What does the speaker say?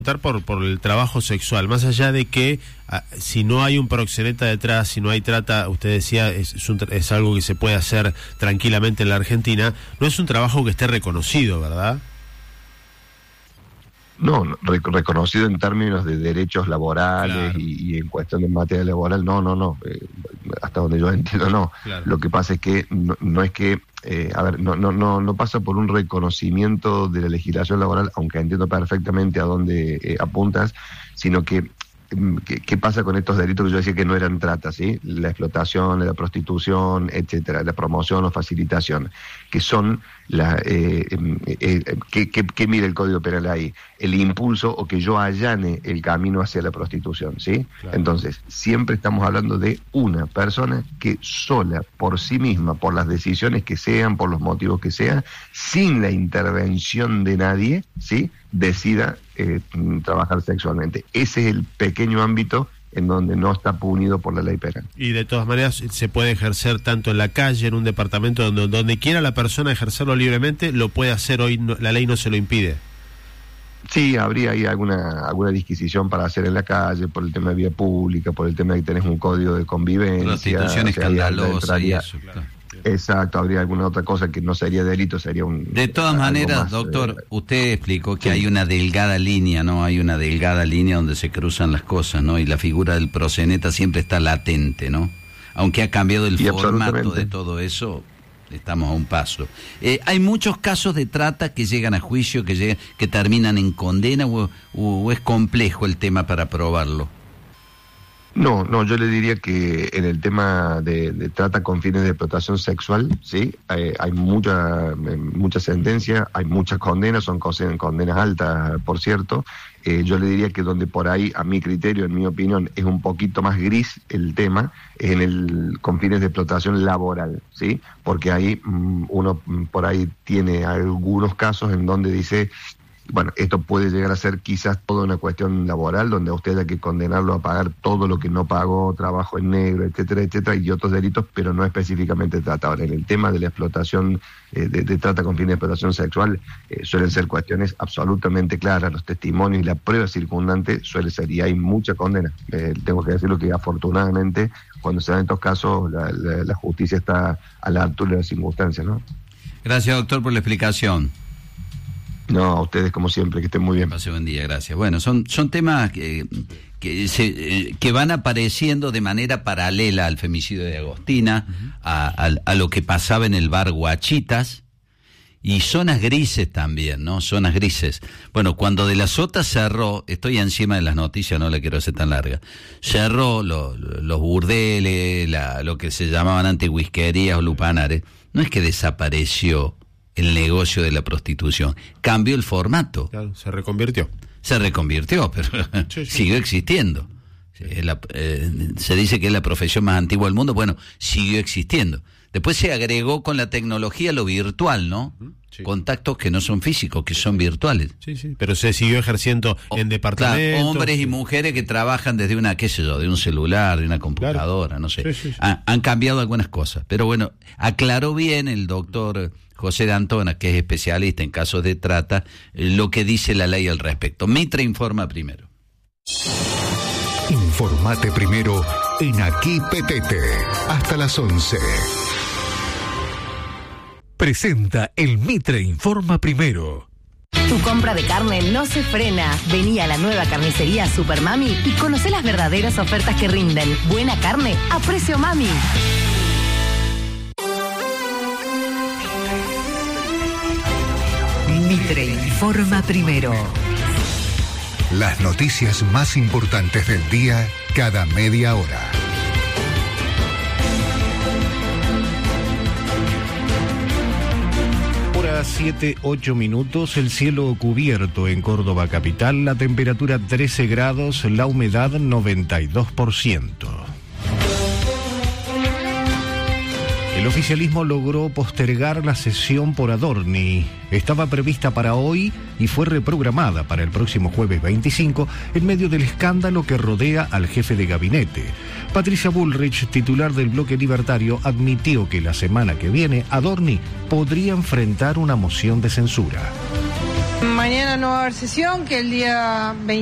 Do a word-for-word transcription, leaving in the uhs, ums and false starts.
Por, por el trabajo sexual, más allá de que a, si no hay un proxeneta detrás, si no hay trata, usted decía, es, es, un, es algo que se puede hacer tranquilamente en la Argentina, no es un trabajo que esté reconocido, ¿verdad? No, no rec- reconocido en términos de derechos laborales. Claro. y, y en cuestión de materia laboral, no, no, no, eh, hasta donde yo entiendo, no. Claro. Lo que pasa es que no, no es que, eh, a ver, no, no, no, no pasa por un reconocimiento de la legislación laboral, aunque entiendo perfectamente a dónde eh, apuntas, sino que ¿Qué, ¿Qué pasa con estos delitos que yo decía que no eran trata, ¿sí? La explotación, la prostitución, etcétera, la promoción o facilitación, que son la eh, eh, eh, que, que, que mira el Código Penal ahí, el impulso o que yo allane el camino hacia la prostitución, ¿sí? Claro. Entonces, siempre estamos hablando de una persona que sola, por sí misma, por las decisiones que sean, por los motivos que sean, sin la intervención de nadie, ¿sí?, decida eh, trabajar sexualmente. Ese es el pequeño ámbito en donde no está punido por la ley penal. Y de todas maneras se puede ejercer tanto en la calle, en un departamento, donde, donde quiera la persona ejercerlo libremente, lo puede hacer hoy, no, la ley no se lo impide. Sí, habría ahí alguna alguna disquisición para hacer en la calle, por el tema de vía pública, por el tema de que tenés un código de convivencia. Prostitución escandalosa y eso, claro. Exacto, habría alguna otra cosa que no sería delito, sería un... De todas maneras, más, doctor, eh, usted explicó que sí. Hay una delgada línea, ¿no? Hay una delgada línea donde se cruzan las cosas, ¿no? Y la figura del proxeneta siempre está latente, ¿no? Aunque ha cambiado el sí, formato de todo eso, estamos a un paso. Eh, hay muchos casos de trata que llegan a juicio, que llegan, que terminan en condena, o, o es complejo el tema para probarlo. No, no, yo le diría que en el tema de, de trata con fines de explotación sexual, sí, hay, hay mucha mucha sentencia, hay muchas condenas, son condenas altas, por cierto. Eh, yo le diría que donde por ahí, a mi criterio, en mi opinión, es un poquito más gris el tema, es en el con fines de explotación laboral, sí, porque ahí mm, uno por ahí tiene algunos casos en donde dice... Bueno, esto puede llegar a ser quizás toda una cuestión laboral, donde a usted hay que condenarlo a pagar todo lo que no pagó, trabajo en negro, etcétera, etcétera, y otros delitos, pero no específicamente trata. Ahora, en el tema de la explotación, eh, de, de trata con fines de explotación sexual, eh, suelen ser cuestiones absolutamente claras, los testimonios y la prueba circundante suele ser, y hay mucha condena. Eh, tengo que decirlo que afortunadamente, cuando se dan estos casos, la, la, la justicia está a la altura de las circunstancias, ¿no? Gracias, doctor, por la explicación. No, a ustedes como siempre, que estén muy bien. Pase buen día, gracias. Bueno, son son temas que que, se, que van apareciendo de manera paralela al femicidio de Agostina, uh-huh. a, a, a lo que pasaba en el bar Guachitas, y zonas grises también, ¿no? Zonas grises. Bueno, cuando De la Sota cerró, estoy encima de las noticias, no la quiero hacer tan larga, cerró lo, los burdeles, la, lo que se llamaban antes whiskerías o lupanares, no es que desapareció el negocio de la prostitución, cambió el formato. Claro, se reconvirtió. Se reconvirtió, pero sí, sí. Siguió existiendo. Sí. La, eh, se dice que es la profesión más antigua del mundo, bueno, siguió existiendo. Después se agregó con la tecnología lo virtual, ¿no? Sí. Contactos que no son físicos, que son virtuales. Sí, sí, pero se siguió ejerciendo o, en departamentos. Claro, hombres y mujeres que trabajan desde una, qué sé yo, de un celular, de una computadora, claro. no sé. Sí, sí, sí. Han, han cambiado algunas cosas, pero bueno, aclaró bien el doctor José de Antona, que es especialista en casos de trata, lo que dice la ley al respecto. Mitre informa primero. Informate primero en Aquí Petete, hasta las once. Presenta el Mitre Informa Primero. Tu compra de carne no se frena. Vení a la nueva carnicería Super Mami y conocé las verdaderas ofertas que rinden. Buena carne a precio mami. Mitre Informa Primero. Las noticias más importantes del día cada media hora. siete, ocho minutos, el cielo cubierto en Córdoba capital, la temperatura trece grados, la humedad noventa y dos por ciento. El oficialismo logró postergar la sesión por Adorni. Estaba prevista para hoy y fue reprogramada para el próximo jueves veinticinco en medio del escándalo que rodea al jefe de gabinete. Patricia Bullrich, titular del bloque libertario, admitió que la semana que viene Adorni podría enfrentar una moción de censura. Mañana no va a haber sesión, que el día veinte